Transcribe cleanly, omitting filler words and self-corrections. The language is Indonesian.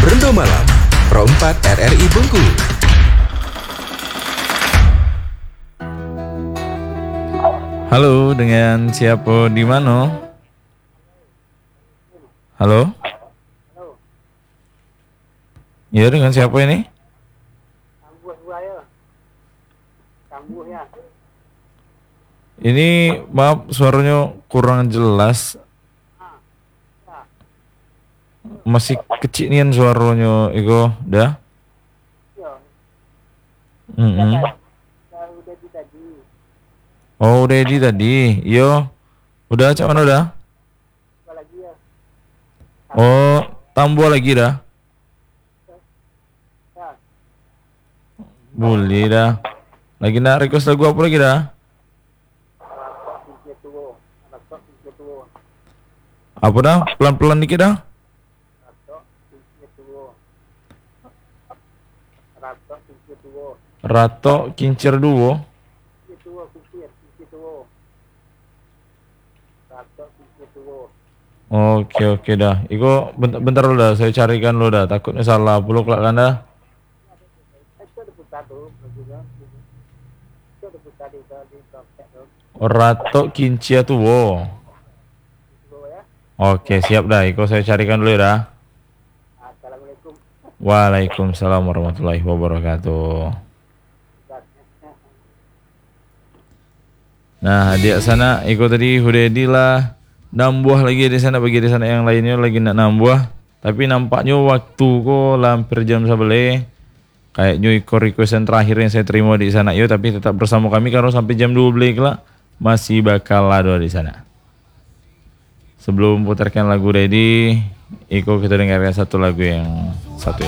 Rendo Malam, Pro 4 RRI Bengkulu. Halo, dengan siapa di mana? Halo? Ya, dengan siapa ini? Ini maaf suaranya kurang jelas. Masih kecil nian suaranya, Iko. Dah? Mm-mm. Oh, udah di tadi. Yo, udah cak mana udah? Oh, tambah lagi dah. Boleh dah. Lagi nak request lagu apa lagi dah? Apa dah? Pelan-pelan dikit dah. Rato kincir duo. Oke oke dah. Iko bentar, bentar lo dah. Saya carikan lo dah. Takutnya salah. Buluk lah kan dah. Rato kincia tuwo. Oke siap dah. Iko saya carikan dulu ya dah. Waalaikumsalam warahmatullahi wabarakatuh. Nah, di sana Iko tadi udah lah nambah lagi di sana bagi di sana yang lainnya lagi nak nambah. Tapi nampaknya waktu kok hampir jam 11. Kayaknya Iko request yang terakhir yang saya terima di sana. Yo, tapi tetap bersama kami karena sampai jam 12 lah masih bakal ada di sana. Sebelum putarkan lagu ready, Iko kita dengarkan satu lagu yang satu ya.